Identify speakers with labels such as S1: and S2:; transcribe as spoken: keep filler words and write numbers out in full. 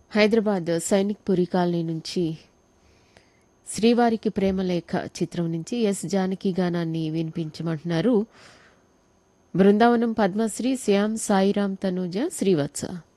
S1: హైదరాబాద్ సైనిక్ పురి colony నుంచి శ్రీవారికి ప్రేమలేఖ చిత్రం నుంచి ఎస్ జానకి గానాన్ని వినిపించమంటున్నారు. బృందావనం పద్మశ్రీ, శ్యామ్, సాయిరామ్, తనూజ, శ్రీవత్స.